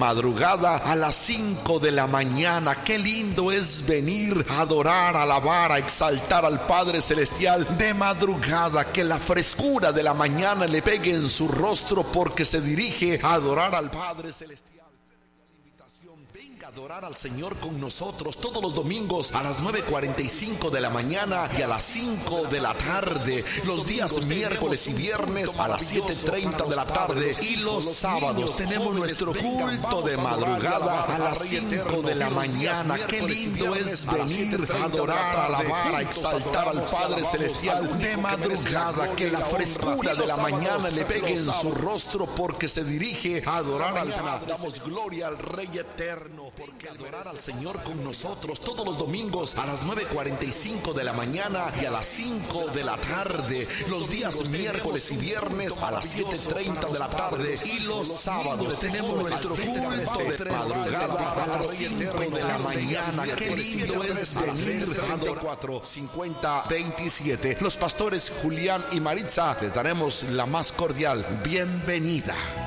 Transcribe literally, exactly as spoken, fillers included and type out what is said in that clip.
madrugada a las cinco de la mañana. Qué lindo es venir a adorar, a alabar, a exaltar al Padre Celestial de madrugada. Que la frescura de la mañana le pegue en su rostro porque se dirige a adorar al Padre Celestial. Venga a adorar al Señor con nosotros todos los domingos a las nueve cuarenta y cinco de la mañana y a las cinco de la tarde. Los días miércoles y viernes a las siete treinta de la tarde. Y los sábados tenemos nuestro culto de madrugada a las cinco de la mañana. Qué lindo es venir a adorar, a alabar, a exaltar al Padre Celestial de madrugada. Que la frescura de la mañana le pegue en su rostro porque se dirige a adorar al Padre. Damos gloria al Rey Eterno. Porque adorar al Señor con nosotros todos los domingos a las nueve cuarenta y cinco de la mañana y a las cinco de la tarde. Los días miércoles y viernes a las siete treinta de la tarde. Y los sábados tenemos nuestro culto de madrugada a las cinco de la mañana. Qué lindo es venir a adorar. cincuenta veintisiete. Los pastores Julián y Maritza les daremos la más cordial bienvenida.